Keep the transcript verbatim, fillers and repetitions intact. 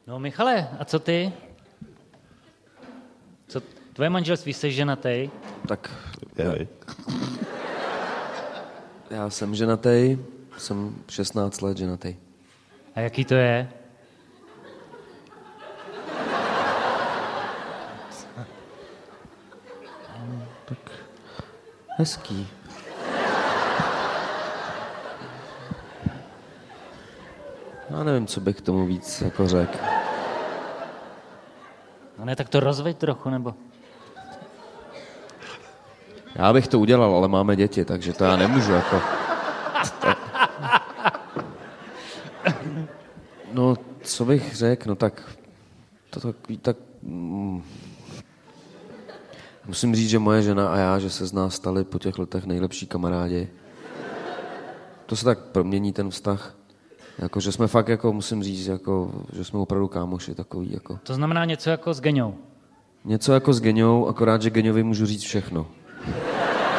No Michale, a co ty? Co tvoje manželství, jsi ženatej? Tak já, já jsem ženatej, jsem šestnáct let ženatej. A jaký to je? Tak hezký. Já nevím, co bych k tomu víc jako řekl. No ne, tak to rozveď trochu, nebo... Já bych to udělal, ale máme děti, takže to já nemůžu jako... No, co bych řekl, no tak... To takový tak... Mm. Musím říct, že moje žena a já, že se z nás stali po těch letech nejlepší kamarádi. To se tak promění ten vztah. Jako, že jsme fakt, jako, musím říct, jako, že jsme opravdu kámoši takový. Jako. To znamená něco jako s Geňou. Něco jako s Geňou, akorát, že Geňovi můžu říct všechno.